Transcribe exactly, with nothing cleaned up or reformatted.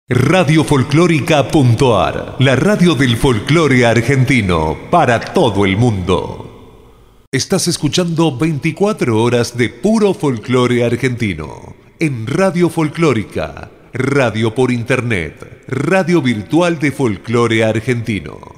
Radio Folclórica.ar, la radio del folclore argentino para todo el mundo. Estás escuchando veinticuatro horas de puro folclore argentino en Radio Folclórica, radio por internet, radio virtual de folclore argentino.